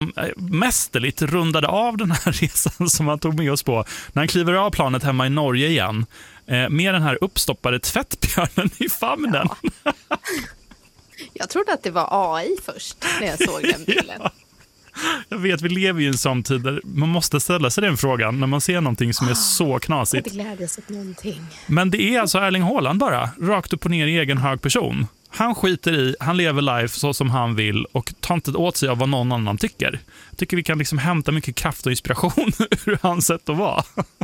liksom mästerligt rundade av den här resan som han tog med oss på när han kliver av planet hemma i Norge igen med den här uppstoppade tvättbjörnen i famnen. Ja. Jag trodde att det var AI först när jag såg den bilden. Ja. Jag vet, vi lever ju i en sån tid där man måste ställa sig den frågan när man ser någonting som är så knasigt. Jag glädjas åt någonting. Men det är alltså Erling Haaland bara, rakt upp och ner i egen hög person. Han skiter i, han lever life så som han vill och tar inte åt sig av vad någon annan tycker. Jag tycker vi kan liksom hämta mycket kraft och inspiration ur hans sätt att vara.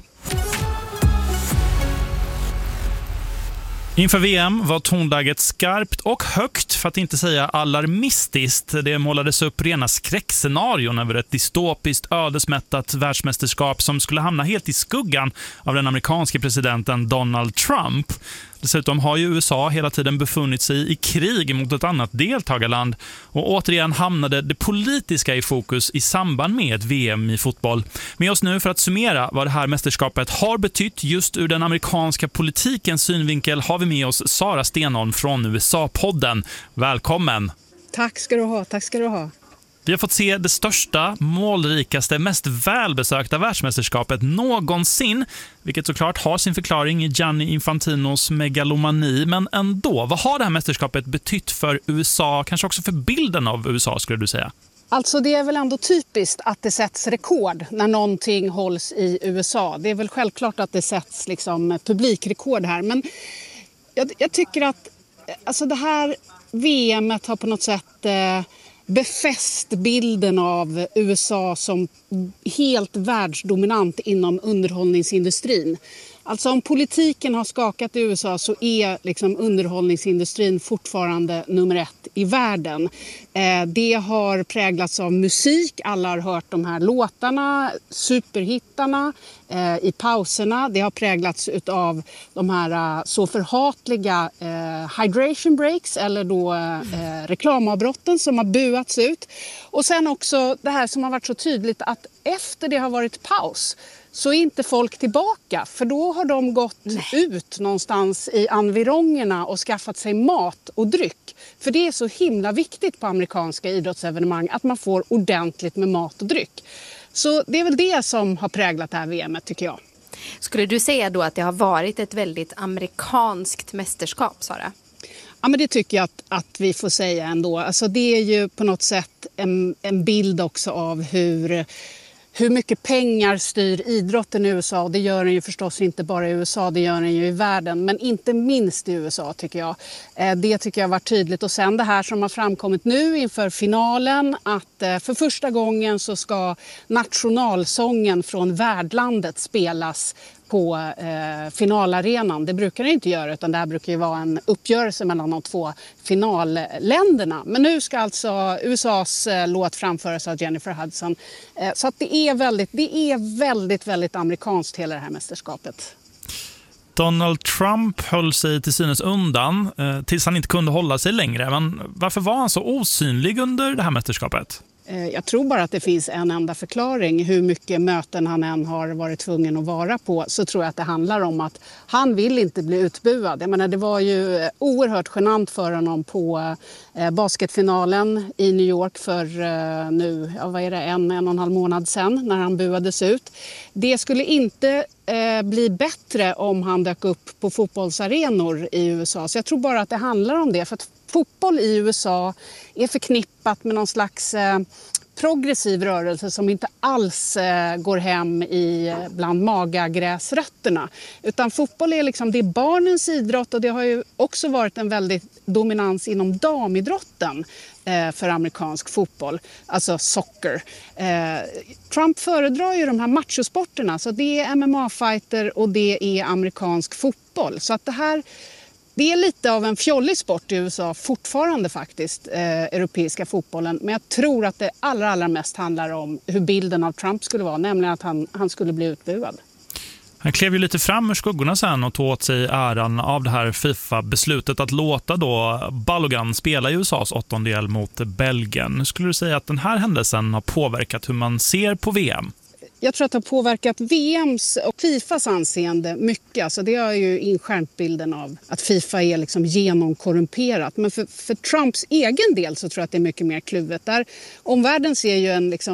Inför VM var tonläget skarpt och högt, för att inte säga alarmistiskt. Det målades upp rena skräckscenarion över ett dystopiskt ödesmättat världsmästerskap som skulle hamna helt i skuggan av den amerikanske presidenten Donald Trump. Dessutom har ju USA hela tiden befunnit sig i krig mot ett annat deltagarland och återigen hamnade det politiska i fokus i samband med ett VM i fotboll. Med oss nu för att summera vad det här mästerskapet har betytt just ur den amerikanska politikens synvinkel har vi med oss Sara Stenholm från USA-podden. Välkommen! Tack ska du ha. Vi har fått se det största, målrikaste, mest välbesökta världsmästerskapet någonsin, vilket såklart har sin förklaring i Gianni Infantinos megalomani. Men ändå, vad har det här mästerskapet betytt för USA, kanske också för bilden av USA skulle du säga? Alltså det är väl ändå typiskt att det sätts rekord när någonting hålls i USA. Det är väl självklart att det sätts liksom publikrekord här, men jag tycker att alltså det här VMet har på något sätt befäst bilden av USA som helt världsdominant inom underhållningsindustrin. Alltså om politiken har skakat i USA så är liksom underhållningsindustrin fortfarande nummer 1 i världen. Det har präglats av musik, alla har hört de här låtarna, superhittarna i pauserna. Det har präglats av de här så förhatliga hydration breaks eller då reklamavbrotten som har buats ut. Och sen också det här som har varit så tydligt att efter det har varit paus så är inte folk tillbaka, för då har de gått ut någonstans i environgerna och skaffat sig mat och dryck. För det är så himla viktigt på amerikanska idrottsevenemang att man får ordentligt med mat och dryck. Så det är väl det som har präglat det här VMet tycker jag. Skulle du säga då att det har varit ett väldigt amerikanskt mästerskap, Sara? Ja, men det tycker jag att vi får säga ändå. Alltså det är ju på något sätt en bild också av hur mycket pengar styr idrotten i USA. Och det gör den ju förstås inte bara i USA, det gör den ju i världen. Men inte minst i USA tycker jag. Det tycker jag har varit tydligt. Och sen det här som har framkommit nu inför finalen. Att för första gången så ska nationalsången från värdlandet spelas på finalarenan. Det brukar det inte göra, utan det här brukar ju vara en uppgörelse mellan de två finalländerna. Men nu ska alltså USAs låt framföras av Jennifer Hudson. Så att det är väldigt amerikanskt hela det här mästerskapet. Donald Trump höll sig till synes undan tills han inte kunde hålla sig längre. Men varför var han så osynlig under det här mästerskapet? Jag tror bara att det finns en enda förklaring. Hur mycket möten han än har varit tvungen att vara på, så tror jag att det handlar om att han vill inte bli utbuad. Jag menar, det var ju oerhört genant för honom på basketfinalen i New York för nu, en och en halv månad sedan när han buades ut. Det skulle inte bli bättre om han dök upp på fotbollsarenor i USA. Så jag tror bara att det handlar om det. För att fotboll i USA är förknippat med någon slags progressiv rörelse som inte alls går hem bland magagräsrötterna. Utan fotboll är liksom, det är barnens idrott, och det har ju också varit en väldigt dominans inom damidrotten för amerikansk fotboll, alltså soccer. Trump föredrar ju de här machosporterna, så det är MMA-fighter och det är amerikansk fotboll. Så att det är lite av en fjollig sport i USA fortfarande faktiskt, europeiska fotbollen. Men jag tror att det allra mest handlar om hur bilden av Trump skulle vara, nämligen att han skulle bli utbuad. Han klev ju lite fram ur skuggorna sen och tog åt sig äran av det här FIFA-beslutet att låta då Balogun spela i USAs åttondel mot Belgien. Skulle du säga att den här händelsen har påverkat hur man ser på VM? Jag tror att det har påverkat VMs och Fifas anseende mycket. Alltså det har ju inskärpt bilden av att Fifa är liksom genomkorrumperat. Men för Trumps egen del så tror jag att det är mycket mer kluvet. Där omvärlden ser ju